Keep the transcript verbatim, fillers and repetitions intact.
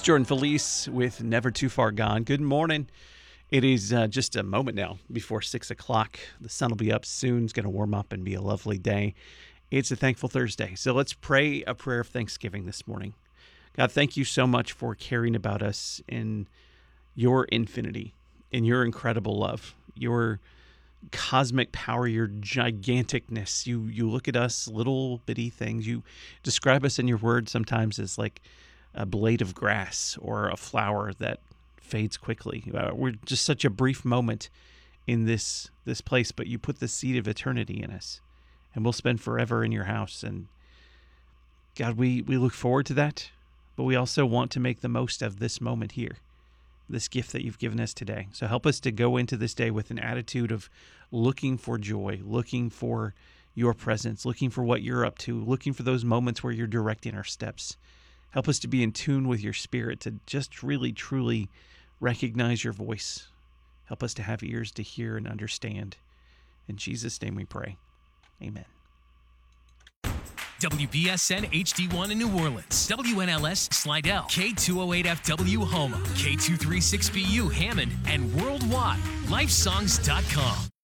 Jordan Felice with Never Too Far Gone. Good morning. It is uh, just a moment now before six o'clock. The sun will be up soon. It's going to warm up and be a lovely day. It's a Thankful Thursday. So let's pray a prayer of thanksgiving this morning. God, thank you so much for caring about us in your infinity, in your incredible love, your cosmic power, your giganticness. You you look at us, little bitty things. You describe us in your word sometimes as like a blade of grass or a flower that fades quickly. Uh, we're just such a brief moment in this this place, but you put the seed of eternity in us, and we'll spend forever in your house. And God, we, we look forward to that, but we also want to make the most of this moment here, this gift that you've given us today. So help us to go into this day with an attitude of looking for joy, looking for your presence, looking for what you're up to, looking for those moments where you're directing our steps. Help us to be in tune with your spirit, to just really, truly recognize your voice. Help us to have ears to hear and understand. In Jesus' name we pray. Amen. W B S N H D one in New Orleans, W N L S Slidell, K two oh eight F W Houma, K two thirty-six B U Hammond, and worldwide, lifesongs dot com.